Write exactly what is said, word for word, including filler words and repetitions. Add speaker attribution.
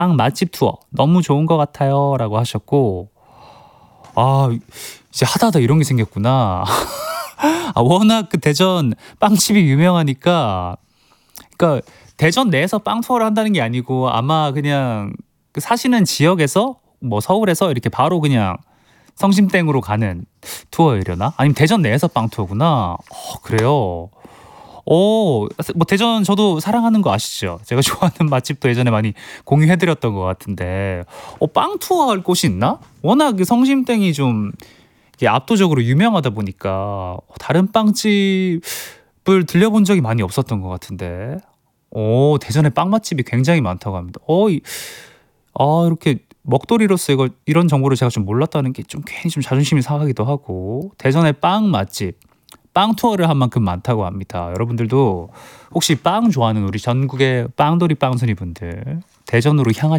Speaker 1: 빵 맛집 투어 너무 좋은 것 같아요 라고 하셨고, 아 이제 하다 하다 이런 게 생겼구나. 아 워낙 그 대전 빵집이 유명하니까, 그러니까 대전 내에서 빵 투어를 한다는 게 아니고 아마 그냥 그 사시는 지역에서 뭐 서울에서 이렇게 바로 그냥 성심땡으로 가는 투어이려나? 아니면 대전 내에서 빵 투어구나. 어, 그래요. 어, 뭐 대전 저도 사랑하는 거 아시죠? 제가 좋아하는 맛집도 예전에 많이 공유해드렸던 것 같은데, 어, 빵 투어 할 곳이 있나? 워낙 그 성심땡이 좀 이게 압도적으로 유명하다 보니까 다른 빵집을 들려본 적이 많이 없었던 것 같은데, 오, 대전에 빵 맛집이 굉장히 많다고 합니다. 어, 이, 아, 이렇게 먹거리로서 이거 이런 정보를 제가 좀 몰랐다는 게 좀 괜히 좀 자존심이 상하기도 하고, 대전의 빵 맛집, 빵 투어를 한 만큼 많다고 합니다. 여러분들도 혹시 빵 좋아하는 우리 전국의 빵돌이 빵순이 분들 대전으로 향하시